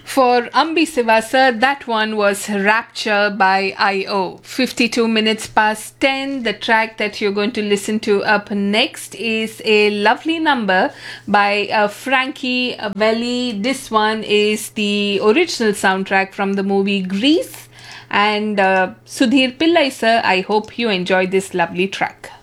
For Ambi Sivasa, that one was Rapture by I.O. 52 minutes past 10. The track that you're going to listen to up next is a lovely number by Frankie Valli. This one is the original soundtrack from the movie Grease. And Sudhir Pillai sir, I hope you enjoy this lovely track.